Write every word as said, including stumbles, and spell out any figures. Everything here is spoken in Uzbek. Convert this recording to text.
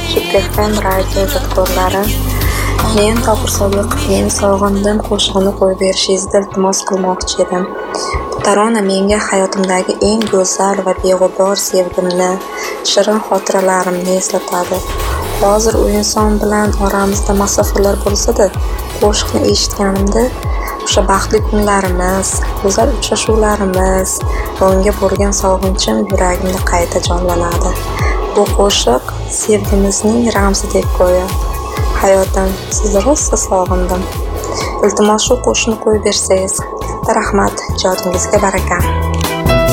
Super F M radio ijodkorlari, men Tohir Sodiqovning Sog'indim qo'shig'ini qo'yib berishingizni iltimos qilmoqchi edim. Bu tarona menga hayotimdagi eng go'zal va beg'ubor sevgimni, shirin xotiralarimni eslatadi. Hozir u inson bilan oramizda masofalar bo'lsa-da, qo'shiqni eshitganimda o'sha baxtli kunlarimiz, go'zal uchrashuvlarimiz va unga bo'lgan sog'inchim yuragimda qayta jonlanadi. Bu qo'shiq sevgimizning ramzidek go'yo. Hayotim, sizni rosa sog'indim. Iltimos shu qo'shiqni qo'yib bersangiz. Katta rahmat, ijodingizga baraka.